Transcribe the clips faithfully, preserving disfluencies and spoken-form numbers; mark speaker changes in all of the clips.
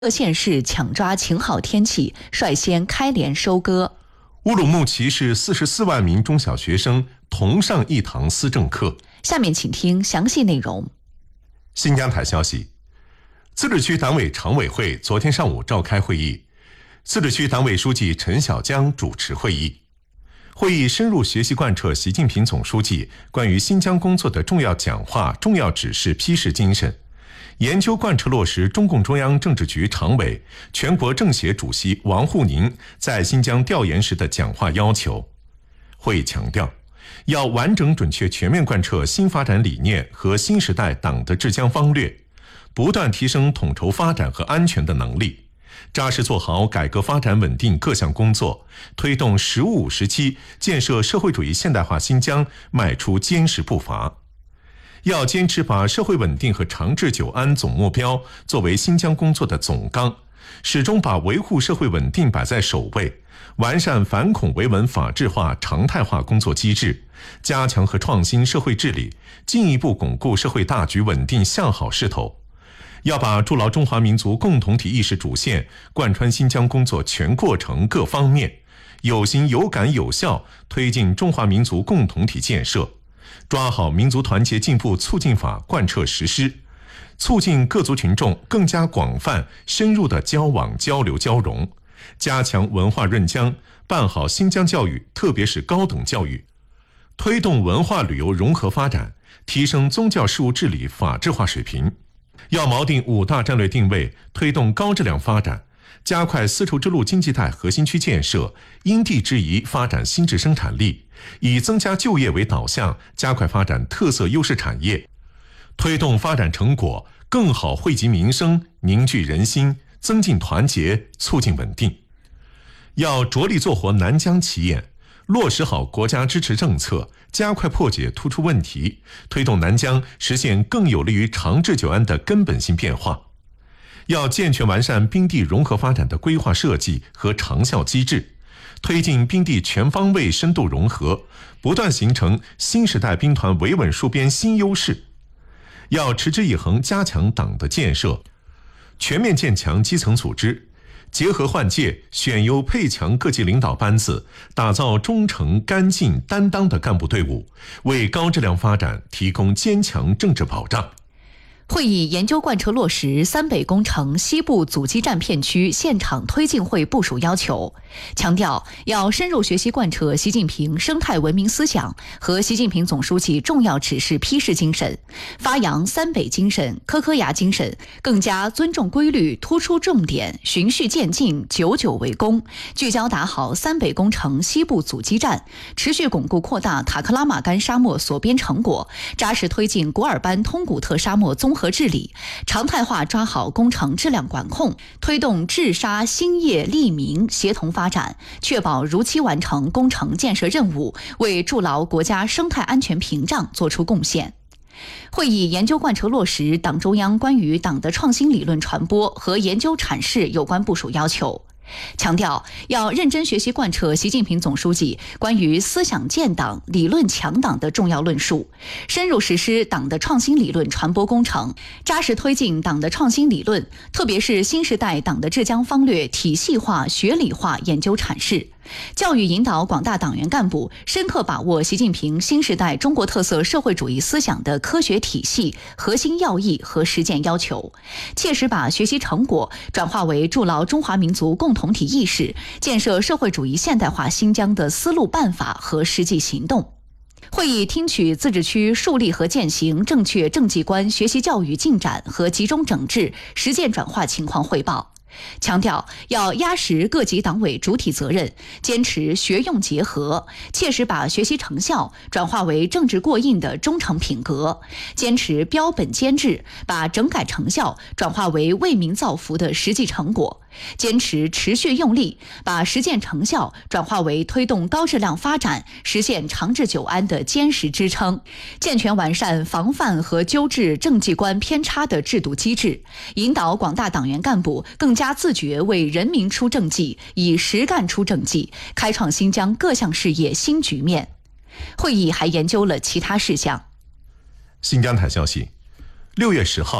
Speaker 1: 各县市抢抓晴好天气，率先开镰收割。
Speaker 2: 乌鲁木齐市四十四万名中小学生同上一堂思政课。
Speaker 1: 下面请听详细内容。
Speaker 2: 新疆台消息，自治区党委常委会昨天上午召开会议，自治区党委书记陈小江主持会议。会议深入学习贯彻习近平总书记关于新疆工作的重要讲话、重要指示批示精神，研究贯彻落实中共中央政治局常委、全国政协主席王沪宁在新疆调研时的讲话要求。会议强调，要完整准确全面贯彻新发展理念和新时代党的治疆方略，不断提升统筹发展和安全的能力，扎实做好改革发展稳定各项工作，推动“十五五”时期建设社会主义现代化新疆迈出坚实步伐。要坚持把社会稳定和长治久安总目标作为新疆工作的总纲，始终把维护社会稳定摆在首位，完善反恐维稳法治化常态化工作机制，加强和创新社会治理，进一步巩固社会大局稳定向好势头。要把筑牢中华民族共同体意识主线贯穿新疆工作全过程各方面，有心有感有效推进中华民族共同体建设，抓好民族团结进步促进法贯彻实施，促进各族群众更加广泛深入的交往交流交融，加强文化润疆，办好新疆教育，特别是高等教育，推动文化旅游融合发展，提升宗教事务治理法治化水平。要锚定五大战略定位，推动高质量发展，加快丝绸之路经济带核心区建设，因地制宜发展新质生产力，以增加就业为导向，加快发展特色优势产业，推动发展成果更好惠及民生，凝聚人心，增进团结，促进稳定。要着力做活南疆企业，落实好国家支持政策，加快破解突出问题，推动南疆实现更有利于长治久安的根本性变化。要健全完善冰地融合发展的规划设计和长效机制，推进冰地全方位深度融合，不断形成新时代兵团维稳戍边新优势。要持之以恒加强党的建设，全面建强基层组织，结合换届，选优配强各级领导班子，打造忠诚、干净、担当的干部队伍，为高质量发展提供坚强政治保障。
Speaker 1: 会议研究贯彻落实三北工程西部阻击战片区现场推进会部署要求，强调要深入学习贯彻习近平生态文明思想和习近平总书记重要指示批示精神，发扬三北精神、科科牙精神，更加尊重规律，突出重点，循序渐进，久久为功，聚焦打好三北工程西部阻击战，持续巩固扩大塔克拉玛干沙漠锁边成果，扎实推进古尔班通古特沙漠综合和治理，常态化抓好工程质量管控，推动治沙兴业利民协同发展，确保如期完成工程建设任务，为筑牢国家生态安全屏障作出贡献。会议研究贯彻落实党中央关于党的创新理论传播和研究阐释有关部署要求，强调要认真学习贯彻习近平总书记关于思想建党、理论强党的重要论述，深入实施党的创新理论传播工程，扎实推进党的创新理论，特别是新时代党的治疆方略体系化、学理化研究阐释。教育引导广大党员干部深刻把握习近平新时代中国特色社会主义思想的科学体系、核心要义和实践要求，切实把学习成果转化为筑牢中华民族共同体意识、建设社会主义现代化新疆的思路办法和实际行动。会议听取自治区树立和践行正确政绩观学习教育进展和集中整治实践转化情况汇报，强调要压实各级党委主体责任，坚持学用结合，切实把学习成效转化为政治过硬的忠诚品格，坚持标本兼治，把整改成效转化为为民造福的实际成果，坚持持续用力，把实践成效转化为推动高质量发展、实现长治久安的坚实支撑，健全完善防范和纠治政绩观偏差的制度机制，引导广大党员干部更加自觉为人民出政绩，以实干出政绩，开创新疆各项事业新局面。会议还研究了其他事项。
Speaker 2: 新疆台消息，六月十号，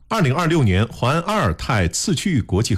Speaker 2: 二零二六年环阿尔泰次区域国际